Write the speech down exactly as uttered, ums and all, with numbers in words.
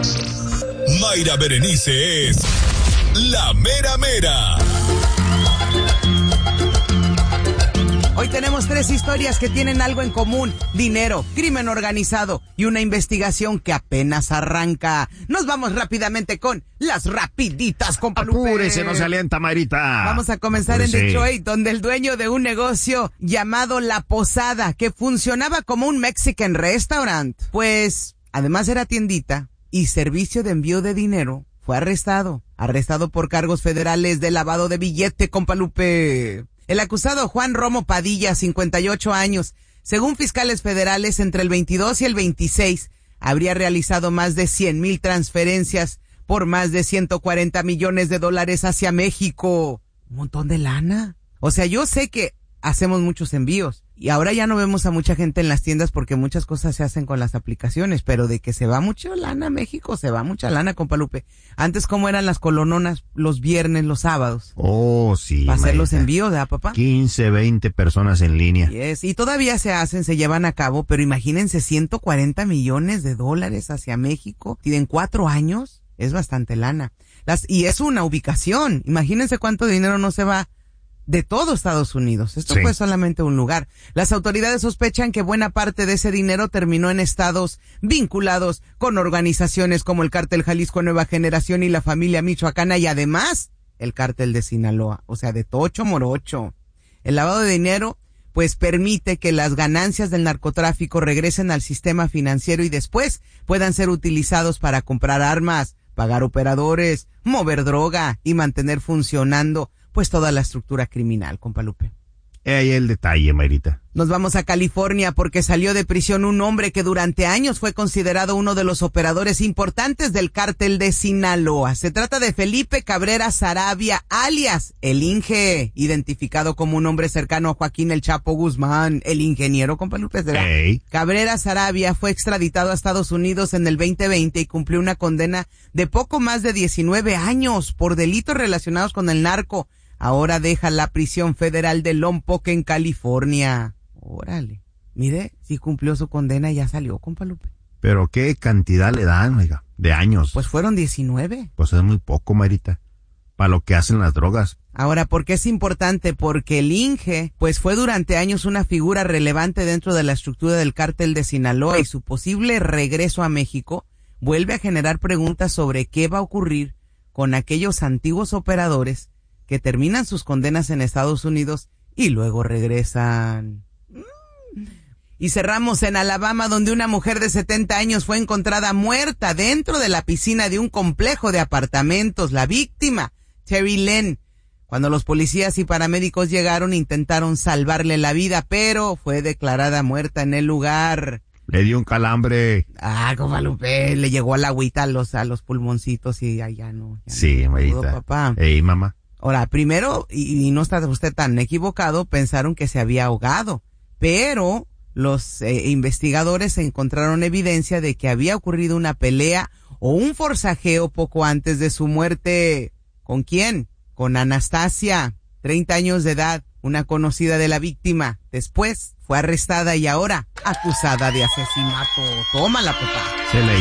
Mayra Berenice es la mera mera. Hoy tenemos tres historias que tienen algo en común: dinero, crimen organizado y una investigación que apenas arranca. Nos vamos rápidamente con las rapiditas, compa Lupe. Apúrese, no se alienta, Mayrita. Vamos a comenzar Apúrese. en Detroit, donde el dueño de un negocio llamado La Posada, que funcionaba como un Mexican restaurant, pues además era tiendita y servicio de envío de dinero, fue arrestado. Arrestado por cargos federales de lavado de billete, compa Lupe. El acusado Juan Romo Padilla, cincuenta y ocho años, según fiscales federales, entre el veintidós y el veintiséis, habría realizado más de cien mil transferencias por más de ciento cuarenta millones de dólares hacia México. Un montón de lana. O sea, yo sé que hacemos muchos envíos y ahora ya no vemos a mucha gente en las tiendas porque muchas cosas se hacen con las aplicaciones, pero de que se va mucha lana a México, se va mucha lana, compa Lupe. Antes, ¿cómo eran las colononas los viernes, los sábados? Oh, sí. Para hacer los Mayrita. envíos, ¿verdad, papá? quince, veinte personas en línea. Yes. Y todavía se hacen, se llevan a cabo, pero imagínense ciento cuarenta millones de dólares hacia México. Y en cuatro años es bastante lana. Las, y es una ubicación. Imagínense cuánto dinero no se va de todo Estados Unidos. Esto Sí. fue solamente un lugar. Las autoridades sospechan que buena parte de ese dinero terminó en estados vinculados con organizaciones como el Cártel Jalisco Nueva Generación y la familia michoacana, y además el Cártel de Sinaloa. O sea, de tocho morocho. El lavado de dinero pues permite que las ganancias del narcotráfico regresen al sistema financiero y después puedan ser utilizados para comprar armas, pagar operadores, mover droga y mantener funcionando pues toda la estructura criminal, compa Lupe. He ahí el detalle, Mayrita. Nos vamos a California porque salió de prisión un hombre que durante años fue considerado uno de los operadores importantes del Cártel de Sinaloa. Se trata de Felipe Cabrera Sarabia, alias El Inge, identificado como un hombre cercano a Joaquín El Chapo Guzmán, el ingeniero, compa Lupe. Hey. Cabrera Sarabia fue extraditado a Estados Unidos en el veinte veinte y cumplió una condena de poco más de diecinueve años por delitos relacionados con el narco. Ahora deja la prisión federal de Lompoc en California. Órale. Mire, si cumplió su condena y ya salió, compa Lupe. Pero qué cantidad le dan, oiga, de años. Pues fueron diecinueve. Pues es muy poco, Mayrita, para lo que hacen las drogas. Ahora, ¿por qué es importante? Porque el Inge, pues fue durante años una figura relevante dentro de la estructura del Cártel de Sinaloa, y su posible regreso a México vuelve a generar preguntas sobre qué va a ocurrir con aquellos antiguos operadores que terminan sus condenas en Estados Unidos y luego regresan. Y cerramos en Alabama, donde una mujer de setenta años fue encontrada muerta dentro de la piscina de un complejo de apartamentos. La víctima, Terry Lynn. Cuando los policías y paramédicos llegaron, intentaron salvarle la vida, pero fue declarada muerta en el lugar. Le dio un calambre. Ah, compa Lupe, le llegó el agüita a los, a los pulmoncitos y allá no. Ya Sí, no Mayrita. pudo, papá. Ey, mamá. Ahora, primero, y, y no está usted tan equivocado, pensaron que se había ahogado, pero los eh, investigadores encontraron evidencia de que había ocurrido una pelea o un forcejeo poco antes de su muerte. ¿Con quién? Con Anastasia, treinta años de edad, una conocida de la víctima. Después fue arrestada y ahora acusada de asesinato. Tómala, papá. Se le